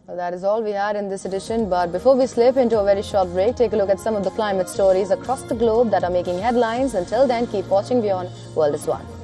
Well, that is all we had in this edition, but before we slip into a very short break, take a look at some of the climate stories across the globe that are making headlines. Until then, keep watching beyond World is One.